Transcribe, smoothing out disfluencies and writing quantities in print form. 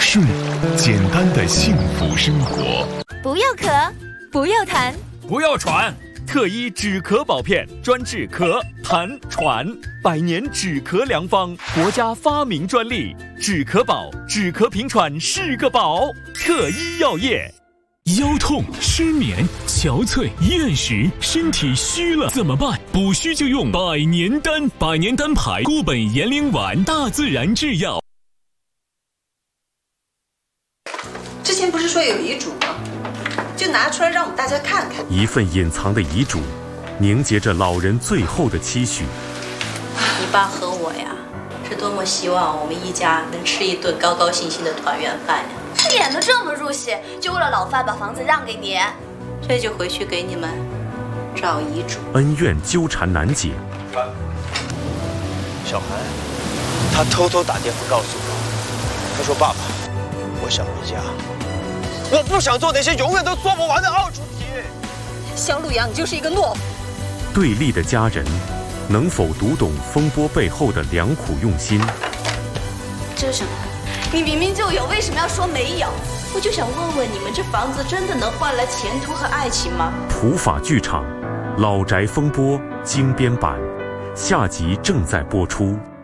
顺，简单的幸福生活。 不要咳，不要痰， 不要喘。特一止咳宝片，专治咳、痰、喘，100年止咳良方，国家发明专利。止咳宝，止咳平喘是个宝。特一药业。 腰痛、失眠、憔悴、厌食，身体虚了怎么办？补虚就用百年丹，百年丹牌固本延龄丸，大自然制药。 之前不是说有遗嘱吗？就拿出来让我们大家看看。 一份隐藏的遗嘱，凝结着老人最后的期许。 你爸和我呀，是多么希望我们一家能吃一顿高高兴兴的团圆饭呀！ 演得这么入戏，就为了老范把房子让给你。 这就回去给你们找遗嘱。 恩怨纠缠难解。 小韩，他偷偷打电话告诉我，他说：“爸爸，我想回家，我不想做那些永远都做不完的二主题。” 肖路阳，你就是一个懦夫。 对立的家人，能否读懂风波背后的良苦用心？ 这是什么？你明明就有，为什么要说没有？ 我就想问问你们，这房子真的能换来前途和爱情吗？ 普法剧场《老宅风波》精编版，下集正在播出。